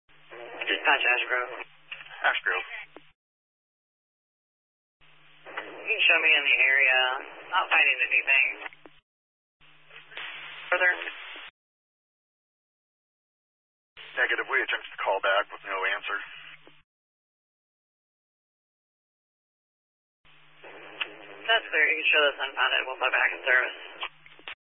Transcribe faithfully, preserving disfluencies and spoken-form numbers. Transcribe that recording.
Dispatch Ash Grove. Ash Grove. You can show me in the area. Not finding anything. Further? Negative. We attempted to call back with no answer. That's clear. You can show this unfounded. We'll put back in service.